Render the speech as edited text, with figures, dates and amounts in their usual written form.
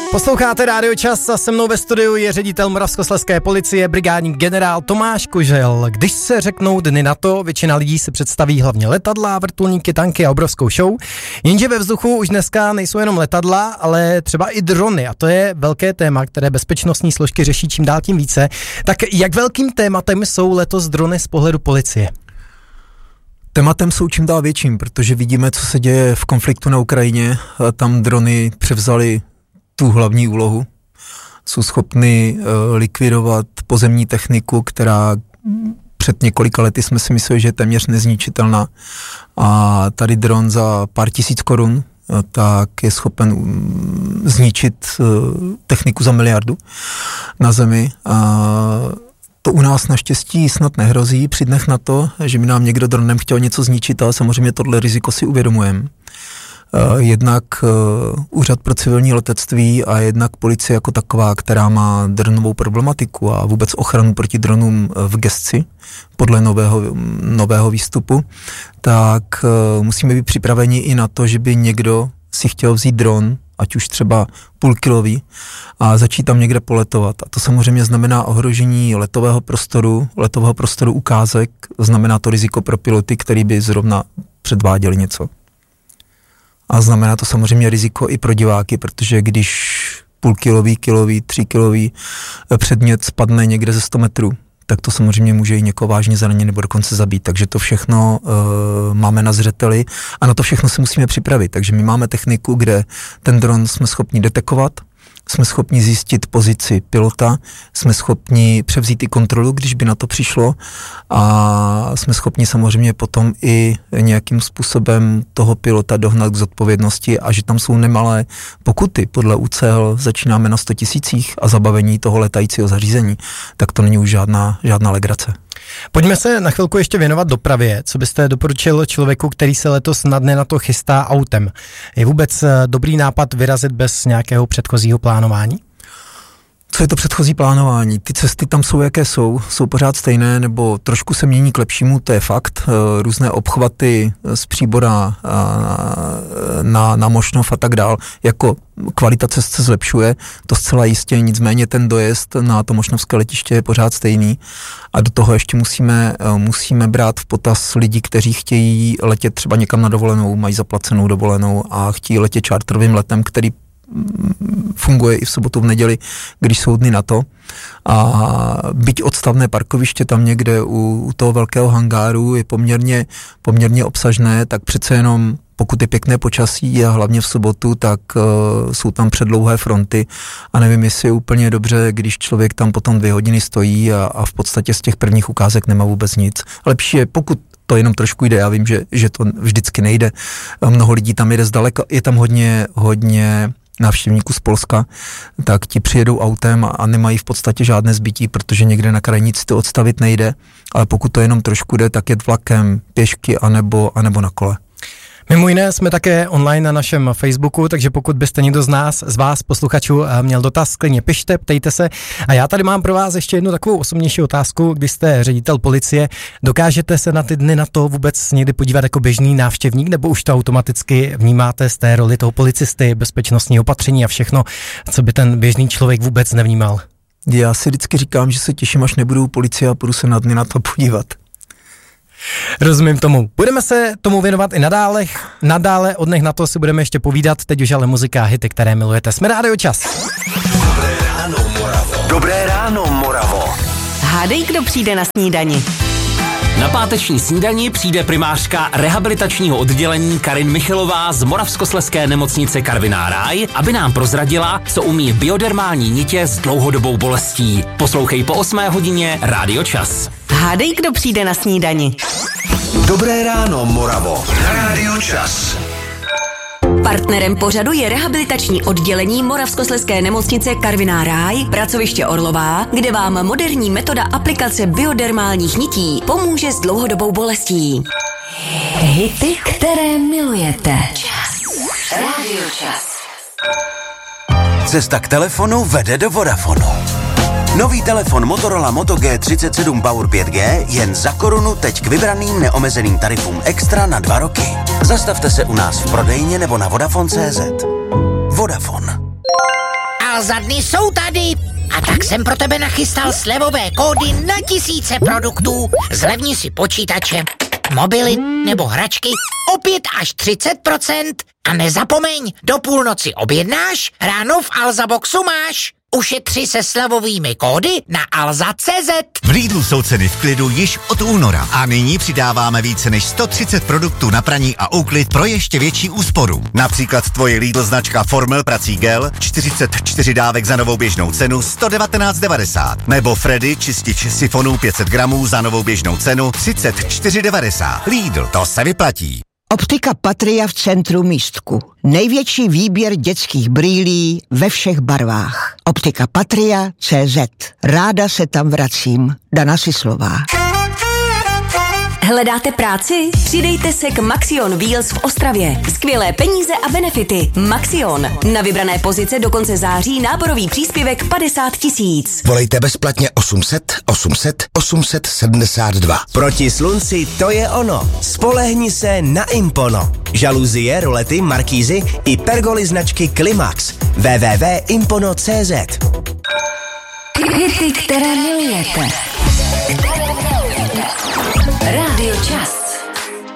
Posloucháte Rádio Čas a se mnou ve studiu je ředitel Moravskoslezské policie, brigádní generál Tomáš Kožel. Když se řeknou dny NATO, většina lidí si představí hlavně letadla, vrtulníky, tanky a obrovskou show. Jenže ve vzduchu už dneska nejsou jenom letadla, ale třeba i drony a to je velké téma, které bezpečnostní složky řeší čím dál tím více. Tak jak velkým tématem jsou letos drony z pohledu policie? Tématem jsou čím dál větším, protože vidíme, co se děje v konfliktu na Ukrajině. Tam drony převzaly tu hlavní úlohu. Jsou schopny likvidovat pozemní techniku, která před několika lety jsme si mysleli, že je téměř nezničitelná. A tady dron za pár tisíc korun tak je schopen zničit techniku za miliardu na zemi. A to u nás naštěstí snad nehrozí při dnech na to, že by nám někdo dronem chtěl něco zničit, ale samozřejmě tohle riziko si uvědomujeme. Jednak Úřad pro civilní letectví a jednak policie jako taková, která má dronovou problematiku a vůbec ochranu proti dronům v gesci podle nového výstupu, tak musíme být připraveni i na to, že by někdo si chtěl vzít dron, ať už třeba půlkilový, a začít tam někde poletovat. A to samozřejmě znamená ohrožení letového prostoru ukázek, znamená to riziko pro piloty, který by zrovna předváděli něco. A znamená to samozřejmě riziko i pro diváky, protože když půlkilový, kilový, 3kilový předmět spadne někde ze 100 metrů, tak to samozřejmě může i někoho vážně zranit nebo dokonce zabít. Takže to všechno máme na zřeteli a na to všechno se musíme připravit. Takže my máme techniku, kde ten dron jsme schopni detekovat, jsme schopni zjistit pozici pilota, jsme schopni převzít i kontrolu, když by na to přišlo, a jsme schopni samozřejmě potom i nějakým způsobem toho pilota dohnat k zodpovědnosti, a že tam jsou nemalé pokuty. Podle UCL začínáme na 100 000 a zabavení toho letajícího zařízení, tak to není už žádná legrace. Pojďme se na chvilku ještě věnovat dopravě. Co byste doporučil člověku, který se letos na dny na to chystá autem? Je vůbec dobrý nápad vyrazit bez nějakého předchozího plánování? Co je to předchozí plánování? Ty cesty tam jsou, jaké jsou pořád stejné, nebo trošku se mění k lepšímu, to je fakt. Různé obchvaty z Příbora na Mošnov a tak dál, jako kvalita cest se zlepšuje, to zcela jistě, nicméně ten dojezd na to mošnovské letiště je pořád stejný a do toho ještě musíme brát v potaz lidi, kteří chtějí letět třeba někam na dovolenou, mají zaplacenou dovolenou a chtějí letět čártrovým letem, který funguje i v sobotu, v neděli, když jsou dny na to. A byť odstavné parkoviště tam někde u toho velkého hangáru je poměrně obsažné, tak přece jenom pokud je pěkné počasí a hlavně v sobotu, tak jsou tam předlouhé fronty a nevím, jestli je úplně dobře, když člověk tam potom 2 hodiny stojí a v podstatě z těch prvních ukázek nemá vůbec nic. Lepší je, pokud to jenom trošku jde, já vím, že to vždycky nejde. Mnoho lidí tam jede zdaleka, je tam hodně návštěvníků z Polska, tak ti přijedou autem a nemají v podstatě žádné zbytí, protože někde na krajnici to odstavit nejde, ale pokud to jenom trošku jde, tak jet vlakem, pěšky anebo na kole. Mimo jiné jsme také online na našem Facebooku, takže pokud byste někdo z vás posluchačů měl dotaz, klidně pište, ptejte se. A já tady mám pro vás ještě jednu takovou osobnější otázku, když jste ředitel policie, dokážete se na ty dny na to vůbec někdy podívat jako běžný návštěvník, nebo už to automaticky vnímáte z té roli toho policisty, bezpečnostní opatření a všechno, co by ten běžný člověk vůbec nevnímal? Já si vždycky říkám, že se těším, až nebudu u policie a půjdu se na dny na to podívat. Rozumím tomu. Budeme se tomu věnovat i nadále od dnech na to si budeme ještě povídat, teď už ale muzika a hity, které milujete. Jsme Rádio Čas. Dobré ráno, Moravo. Dobré ráno, Moravo. Hádej, kdo přijde na snídani. Na páteční snídani přijde primářka rehabilitačního oddělení Karin Michelová z Moravskoslezské nemocnice Karviná Ráj, aby nám prozradila, co umí biodermální nitě s dlouhodobou bolestí. Poslouchej po 8 hodině Rádio Čas. Hádej, kdo přijde na snídani. Dobré ráno, Moravo. Rádio Čas. Partnerem pořadu je rehabilitační oddělení Moravskoslezské nemocnice Karviná Ráj, pracoviště Orlová, kde vám moderní metoda aplikace biodermálních nití pomůže s dlouhodobou bolestí. Hity, které milujete. Rádio Čas. Cesta k telefonu vede do Vodafonu. Nový telefon Motorola Moto G37 Power 5G jen za korunu teď k vybraným neomezeným tarifům extra na 2 roky. Zastavte se u nás v prodejně nebo na Vodafone.cz. Vodafone. Alza dny jsou tady. A tak jsem pro tebe nachystal slevové kódy na tisíce produktů. Zlevni si počítače, mobily nebo hračky o 5 až 30%. A nezapomeň, do půlnoci objednáš, ráno v Alza Boxu máš. Ušetři se slevovými kódy na alza.cz. V Lidlu jsou ceny v klidu již od února a nyní přidáváme více než 130 produktů na praní a úklid pro ještě větší úsporu. Například tvoje Lidl značka Formel prací gel 44 dávek za novou běžnou cenu 119,90 nebo Freddy čistič sifonů 500 gramů za novou běžnou cenu 34,90. Lidl, to se vyplatí. Optika Patria v centru Místku. Největší výběr dětských brýlí ve všech barvách. Optika Patria.cz. Ráda se tam vracím. Dana Sislová. Hledáte práci? Přidejte se k Maxion Wheels v Ostravě. Skvělé peníze a benefity. Maxion. Na vybrané pozice do konce září náborový příspěvek 50 000. Volejte bezplatně 800 800 872. Proti slunci to je ono. Spolehni se na Impono. Žaluzie, rolety, markízy i pergoly značky Klimax. www.impono.cz. Hity, které milujete. Rádio Čas.